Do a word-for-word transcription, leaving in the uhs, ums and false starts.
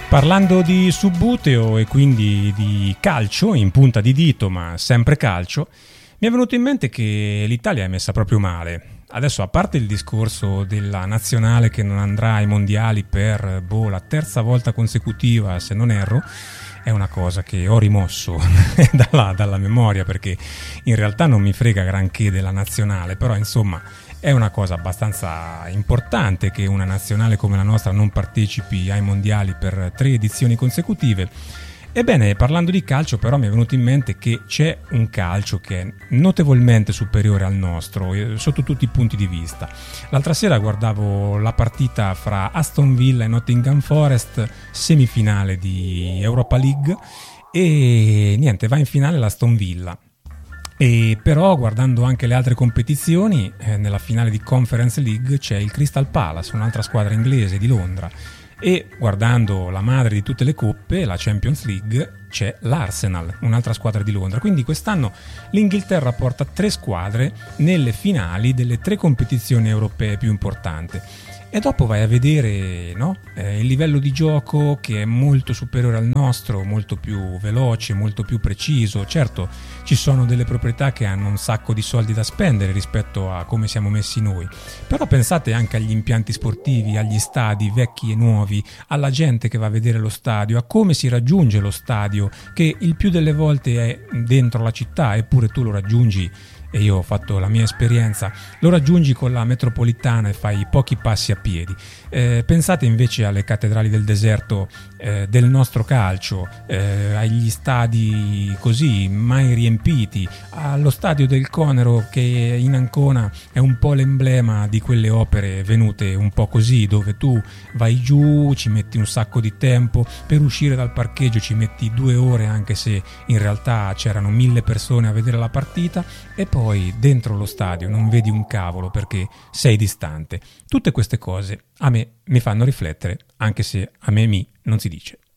Parlando di subbuteo e quindi di calcio, in punta di dito, ma sempre calcio, mi è venuto in mente che l'Italia è messa proprio male. Adesso, a parte il discorso della nazionale che non andrà ai mondiali per boh, la terza volta consecutiva, se non erro, è una cosa che ho rimosso dalla, dalla memoria, perché in realtà non mi frega granché della nazionale, però insomma è una cosa abbastanza importante che una nazionale come la nostra non partecipi ai mondiali per tre edizioni consecutive. Ebbene, parlando di calcio, però, mi è venuto in mente che c'è un calcio che è notevolmente superiore al nostro, eh, sotto tutti i punti di vista. L'altra sera guardavo la partita fra Aston Villa e Nottingham Forest, semifinale di Europa League, e niente, va in finale l'Aston Villa. E però, guardando anche le altre competizioni, eh, nella finale di Conference League c'è il Crystal Palace, un'altra squadra inglese di Londra, e guardando la madre di tutte le coppe, la Champions League, c'è l'Arsenal, un'altra squadra di Londra. Quindi quest'anno l'Inghilterra porta tre squadre nelle finali delle tre competizioni europee più importanti. E dopo vai a vedere, no? eh, il livello di gioco, che è molto superiore al nostro, molto più veloce, molto più preciso. Certo, ci sono delle proprietà che hanno un sacco di soldi da spendere rispetto a come siamo messi noi, però pensate anche agli impianti sportivi, agli stadi vecchi e nuovi, alla gente che va a vedere lo stadio, a come si raggiunge lo stadio, che il più delle volte è dentro la città, eppure tu lo raggiungi, e io ho fatto la mia esperienza, lo raggiungi con la metropolitana e fai pochi passi a piedi. Eh, pensate invece alle cattedrali del deserto eh, del nostro calcio, eh, agli stadi così mai riempiti, allo stadio del Conero, che in Ancona è un po' l'emblema di quelle opere venute un po' così, dove tu vai giù, ci metti un sacco di tempo, per uscire dal parcheggio ci metti due ore, anche se in realtà c'erano mille persone a vedere la partita, e poi poi dentro lo stadio non vedi un cavolo perché sei distante. Tutte queste cose a me mi fanno riflettere, anche se a me mi non si dice.